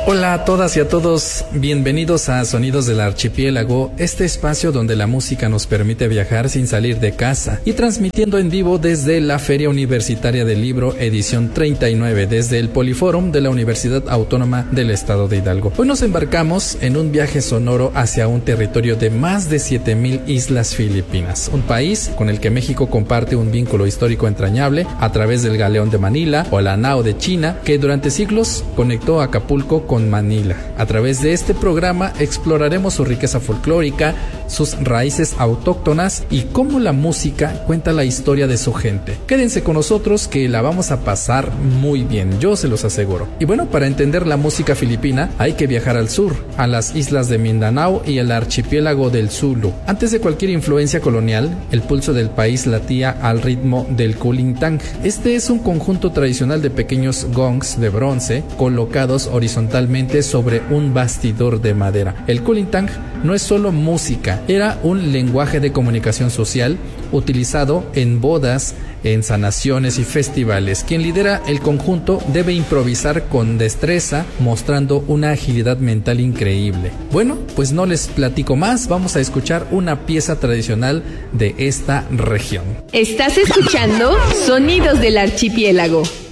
Hola a todas y a todos, bienvenidos a Sonidos del Archipiélago, este espacio donde la música nos permite viajar sin salir de casa y transmitiendo en vivo desde la Feria Universitaria del Libro edición 39 desde el Poliforum de la Universidad Autónoma del Estado de Hidalgo. Hoy nos embarcamos en un viaje sonoro hacia un territorio de más de 7,000 islas filipinas, un país con el que México comparte un vínculo histórico entrañable a través del Galeón de Manila o la Nao de China que durante siglos conectó a Acapulco con Manila. A través de este programa exploraremos su riqueza folclórica, sus raíces autóctonas y cómo la música cuenta la historia de su gente. Quédense con nosotros que la vamos a pasar muy bien, yo se los aseguro. Y bueno, para entender la música filipina hay que viajar al sur, a las islas de Mindanao y el archipiélago del Sulu. Antes de cualquier influencia colonial, el pulso del país latía al ritmo del kulintang. Este es un conjunto tradicional de pequeños gongs de bronce colocados horizontalmente sobre un bastidor de madera. El kulintang no es solo música, era un lenguaje de comunicación social utilizado en bodas, en sanaciones y festivales. Quien lidera el conjunto debe improvisar con destreza, mostrando una agilidad mental increíble. Bueno, pues no les platico más, vamos a escuchar una pieza tradicional de esta región. Estás escuchando Sonidos del Archipiélago.